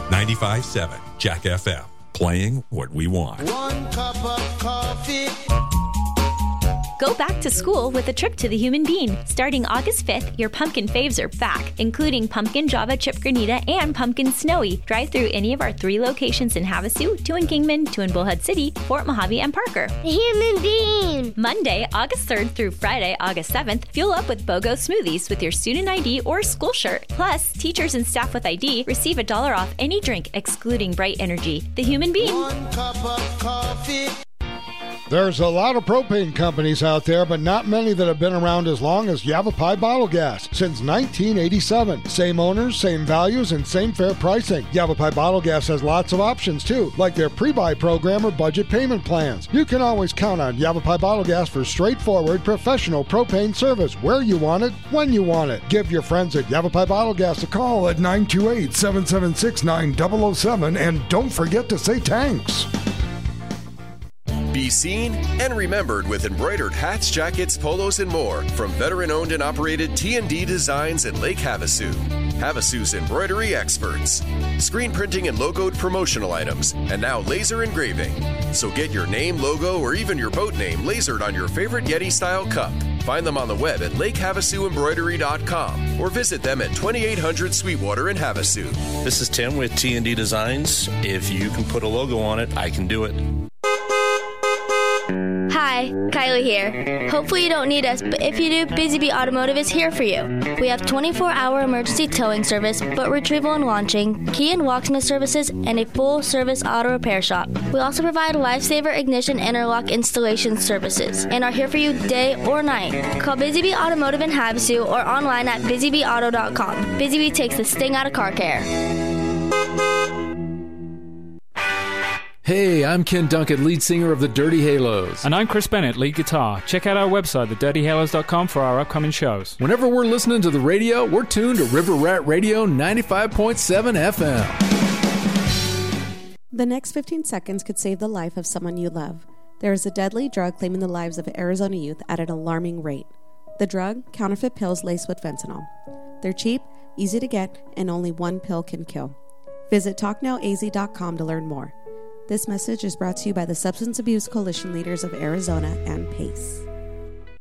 95.7 Jack FM. Playing what we want. One cup of coffee. Go back to school with a trip to the Human Bean. Starting August 5th, your pumpkin faves are back, including Pumpkin Java Chip Granita and Pumpkin Snowy. Drive through any of our 3 locations in Havasu, 2 in Kingman, 2 in Bullhead City, Fort Mojave, and Parker. The Human Bean! Monday, August 3rd through Friday, August 7th, fuel up with BOGO smoothies with your student ID or school shirt. Plus, teachers and staff with ID receive $1 off any drink, excluding Bright Energy. The Human Bean. One cup of coffee. There's a lot of propane companies out there, but not many that have been around as long as Yavapai Bottle Gas. Since 1987. Same owners, same values, and same fair pricing. Yavapai Bottle Gas has lots of options, too, like their pre-buy program or budget payment plans. You can always count on Yavapai Bottle Gas for straightforward, professional propane service where you want it, when you want it. Give your friends at Yavapai Bottle Gas a call at 928-776-9007, and don't forget to say thanks. Be seen and remembered with embroidered hats, jackets, polos, and more from veteran-owned and operated T&D Designs in Lake Havasu. Havasu's embroidery experts. Screen printing and logoed promotional items, and now laser engraving. So get your name, logo, or even your boat name lasered on your favorite Yeti-style cup. Find them on the web at lakehavasu.embroidery.com or visit them at 2800 Sweetwater in Havasu. This is Tim with T&D Designs. If you can put a logo on it, I can do it. Hi, Kylie here. Hopefully you don't need us, but if you do, Busy Bee Automotive is here for you. We have 24-hour emergency towing service, boat retrieval and launching, key and locksmith services, and a full-service auto repair shop. We also provide Lifesaver ignition interlock installation services and are here for you day or night. Call Busy Bee Automotive in Havasu or online at busybeeauto.com. Busy Bee takes the sting out of car care. Hey, I'm Ken Duncott, lead singer of the Dirty Halos. And I'm Chris Bennett, lead guitar. Check out our website, thedirtyhalos.com, for our upcoming shows. Whenever we're listening to the radio, we're tuned to River Rat Radio 95.7 FM. The next 15 seconds could save the life of someone you love. There is a deadly drug claiming the lives of Arizona youth at an alarming rate. The drug, counterfeit pills laced with fentanyl. They're cheap, easy to get, and only one pill can kill. Visit TalkNowAZ.com to learn more. This message is brought to you by the Substance Abuse Coalition Leaders of Arizona and PACE.